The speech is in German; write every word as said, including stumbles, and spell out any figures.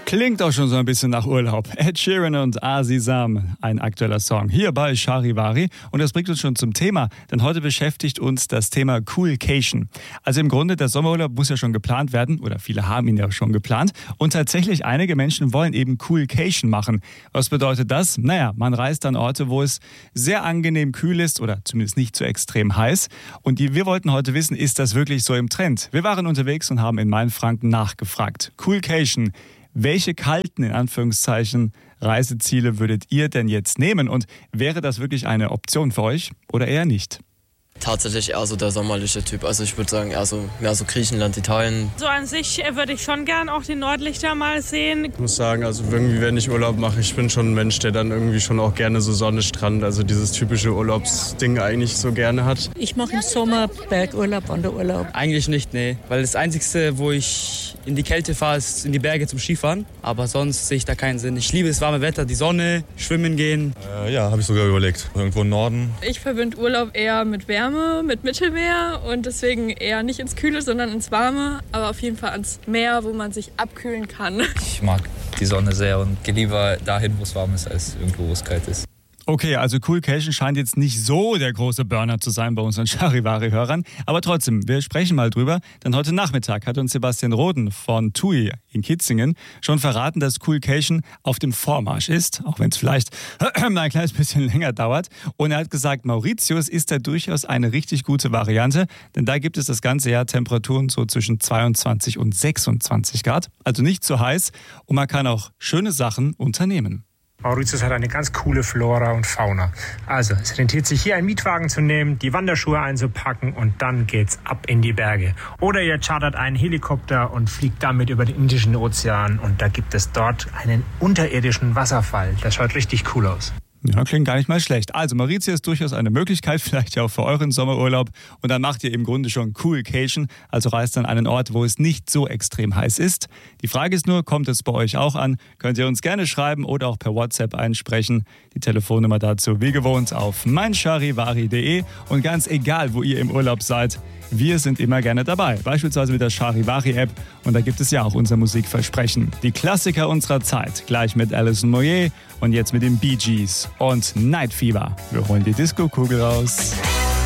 Klingt auch schon so ein bisschen nach Urlaub. Ed Sheeran und Azizam, ein aktueller Song hier bei Charivari. Und das bringt uns schon zum Thema, denn heute beschäftigt uns das Thema Coolcation. Also im Grunde, der Sommerurlaub muss ja schon geplant werden, oder viele haben ihn ja schon geplant. Und tatsächlich einige Menschen wollen eben Coolcation machen. Was bedeutet das? Naja, man reist an Orte, wo es sehr angenehm kühl ist oder zumindest nicht zu extrem heiß. Und die, wir wollten heute wissen, ist das wirklich so im Trend? Wir waren unterwegs und haben in Mainfranken nachgefragt. Coolcation. Welche kalten, in Anführungszeichen, Reiseziele würdet ihr denn jetzt nehmen? Und wäre das wirklich eine Option für euch oder eher nicht? Tatsächlich eher so der sommerliche Typ. Also ich würde sagen eher so, mehr so Griechenland, Italien. So an sich würde ich schon gern auch den Nordlichter mal sehen. Ich muss sagen, also irgendwie, wenn ich Urlaub mache, ich bin schon ein Mensch, der dann irgendwie schon auch gerne so Sonne, Strand, also dieses typische Urlaubsding eigentlich so gerne hat. Ich mache im Sommer Bergurlaub, Wanderurlaub. Eigentlich nicht, nee. Weil das Einzige, wo ich in die Kälte fahre, ist in die Berge zum Skifahren. Aber sonst sehe ich da keinen Sinn. Ich liebe das warme Wetter, die Sonne, schwimmen gehen. Äh, ja, habe ich sogar überlegt. Irgendwo im Norden. Ich verbinde Urlaub eher mit Wärme, mit Mittelmeer und deswegen eher nicht ins Kühle, sondern ins Warme. Aber auf jeden Fall ans Meer, wo man sich abkühlen kann. Ich mag die Sonne sehr und gehe lieber dahin, wo es warm ist, als irgendwo, wo es kalt ist. Okay, also Coolcation scheint jetzt nicht so der große Burner zu sein bei unseren Charivari-Hörern. Aber trotzdem, wir sprechen mal drüber, denn heute Nachmittag hat uns Sebastian Roden von T U I in Kitzingen schon verraten, dass Coolcation auf dem Vormarsch ist, auch wenn es vielleicht ein kleines bisschen länger dauert. Und er hat gesagt, Mauritius ist da durchaus eine richtig gute Variante, denn da gibt es das ganze Jahr Temperaturen so zwischen zweiundzwanzig und sechsundzwanzig Grad, also nicht zu heiß und man kann auch schöne Sachen unternehmen. Mauritius hat eine ganz coole Flora und Fauna. Also, es rentiert sich hier einen Mietwagen zu nehmen, die Wanderschuhe einzupacken und dann geht's ab in die Berge. Oder ihr chartert einen Helikopter und fliegt damit über den Indischen Ozean und da gibt es dort einen unterirdischen Wasserfall. Das schaut richtig cool aus. Ja, klingt gar nicht mal schlecht. Also Mauritius ist durchaus eine Möglichkeit, vielleicht ja auch für euren Sommerurlaub. Und dann macht ihr im Grunde schon Coolcation, also reist an einen Ort, wo es nicht so extrem heiß ist. Die Frage ist nur, kommt es bei euch auch an? Könnt ihr uns gerne schreiben oder auch per WhatsApp einsprechen. Die Telefonnummer dazu wie gewohnt auf meincharivari punkt de und ganz egal, wo ihr im Urlaub seid, wir sind immer gerne dabei, beispielsweise mit der Charivari-App und da gibt es ja auch unser Musikversprechen. Die Klassiker unserer Zeit, gleich mit Alison Moyet und jetzt mit den Bee Gees und Night Fever. Wir holen die Disco-Kugel raus.